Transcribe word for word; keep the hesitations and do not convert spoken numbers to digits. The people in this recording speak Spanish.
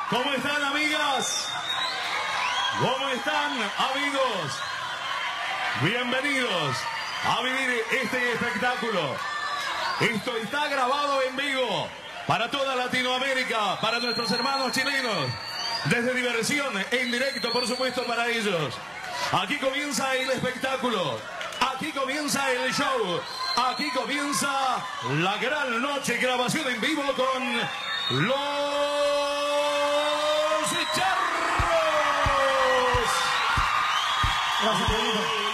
¿Cómo están, amigas? ¿Cómo están, amigos? Bienvenidos a vivir este espectáculo. Esto está grabado en vivo para toda Latinoamérica, para nuestros hermanos chilenos. Desde Diversión, en directo, por supuesto, para ellos. Aquí comienza el espectáculo. Aquí comienza el show. Aquí comienza la gran noche. Grabación en vivo con los Charros. Gracias,